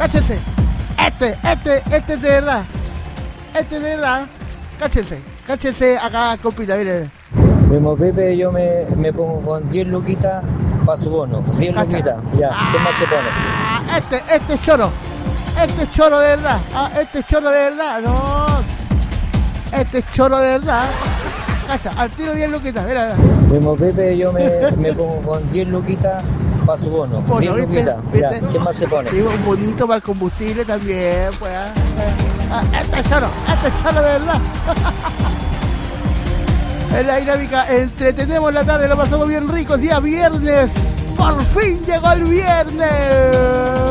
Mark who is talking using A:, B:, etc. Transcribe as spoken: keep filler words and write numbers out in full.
A: cáchense. Este, este, este es de verdad. Este es de verdad. Cáchense, cáchense acá, compita, miren.
B: Primo Pepe, yo me, me pongo con diez luquitas para su bono. diez
A: Cacha.
B: luquitas, ya. ¿Qué más se pone?
A: Ah, este, este es choro. Este es choro de verdad. Ah, este es choro de verdad. No. Este es choro de verdad. Cacha, al tiro diez luquitas, mira, mira.
B: Primo Pepe, yo me, me pongo con diez luquitas para su bono.
A: Bono,
B: diez
A: ¿viste?
B: luquitas, ya.
A: ¿Viste?
B: ¿Qué más se pone?
A: Sí, un bonito para el combustible también, pues. Ah, ah, este es choro, este es choro de verdad. En la dinámica, entretenemos la tarde, lo pasamos bien rico, día viernes. Por fin llegó el viernes.